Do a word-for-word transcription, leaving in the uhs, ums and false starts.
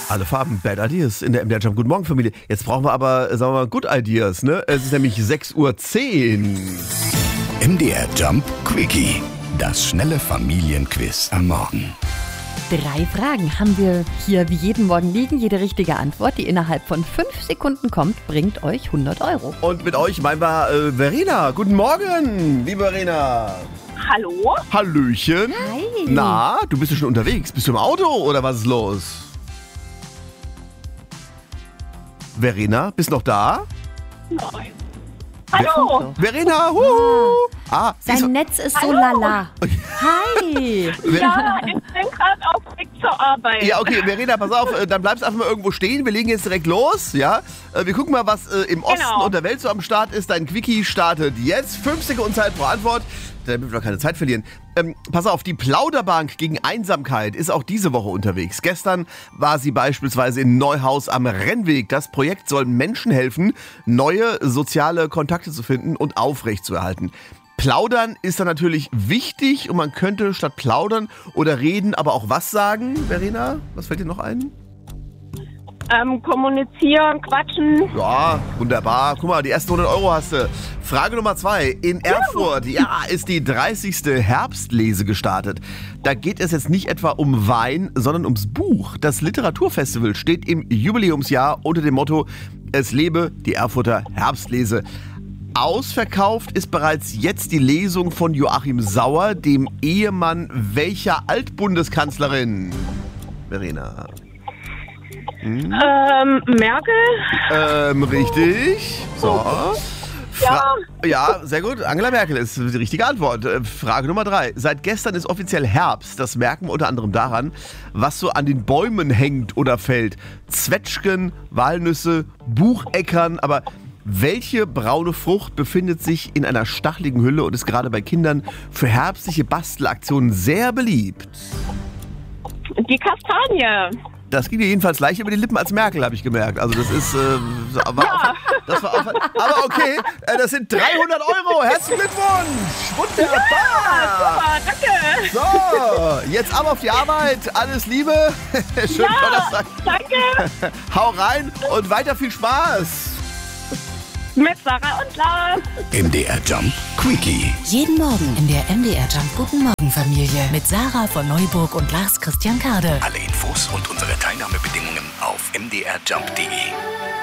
Alle Farben, Bad Ideas in der M D R Jump. Guten Morgen, Familie. Jetzt brauchen wir aber, sagen wir mal, Good Ideas, ne? Es ist nämlich sechs Uhr zehn. M D R Jump Quickie. Das schnelle Familienquiz am Morgen. Drei Fragen haben wir hier wie jeden Morgen liegen. Jede richtige Antwort, die innerhalb von fünf Sekunden kommt, bringt euch hundert Euro. Und mit euch meinen wir äh, Verena. Guten Morgen, liebe Verena. Hallo? Hallöchen. Hi. Na, du bist ja schon unterwegs. Bist du im Auto oder was ist los? Verena, bist noch da? Nein. Hallo? Verena, huhu. Ah, Sein ist- Netz ist so Hallo. lala. Hi. Ja, ich bin gerade auf Weg zur Arbeit. Ja, okay, Verena, pass auf, äh, dann bleibst einfach mal irgendwo stehen. Wir legen jetzt direkt los, ja? Äh, Wir gucken mal, was äh, im Osten Genau. und der Welt so am Start ist. Dein Quickie startet jetzt. Fünf Sekunden Zeit pro Antwort, damit wir keine Zeit verlieren. Ähm, pass auf, die Plauderbank gegen Einsamkeit ist auch diese Woche unterwegs. Gestern war sie beispielsweise in Neuhaus am Rennweg. Das Projekt soll Menschen helfen, neue soziale Kontakte zu finden und aufrechtzuerhalten. Plaudern ist dann natürlich wichtig und man könnte statt plaudern oder reden aber auch was sagen, Verena? Was fällt dir noch ein? Ähm, kommunizieren, quatschen. Ja, wunderbar. Guck mal, die ersten hundert Euro hast du. Frage Nummer zwei. In Erfurt, ja, ist die dreißigste Herbstlese gestartet. Da geht es jetzt nicht etwa um Wein, sondern ums Buch. Das Literaturfestival steht im Jubiläumsjahr unter dem Motto: Es lebe die Erfurter Herbstlese. Ausverkauft ist bereits jetzt die Lesung von Joachim Sauer, dem Ehemann welcher Altbundeskanzlerin? Verena. Ähm, Merkel? Ähm, richtig. So. Ja. Ja, sehr gut. Angela Merkel ist die richtige Antwort. Äh, Frage Nummer drei. Seit gestern ist offiziell Herbst. Das merken wir unter anderem daran, was so an den Bäumen hängt oder fällt. Zwetschgen, Walnüsse, Bucheckern. Aber welche braune Frucht befindet sich in einer stacheligen Hülle und ist gerade bei Kindern für herbstliche Bastelaktionen sehr beliebt? Die Kastanie. Das ging dir jedenfalls leichter über die Lippen als Merkel, habe ich gemerkt. Also das ist, äh, war Ja. auf, das war auf, aber okay, äh, das sind dreihundert Euro. Herzlichen Glückwunsch. Wunderbar. Super, danke. So, jetzt ab auf die Arbeit. Alles Liebe. Schönen Ja, Donnerstag. danke. Hau rein und weiter viel Spaß. Mit Sarah und Lars. M D R Jump Quickie. Jeden Morgen in der M D R Jump Guten Morgen Familie mit Sarah von Neuburg und Lars Christian Kade. Alle Infos und unsere Teilnahmebedingungen auf m d r jump punkt d e.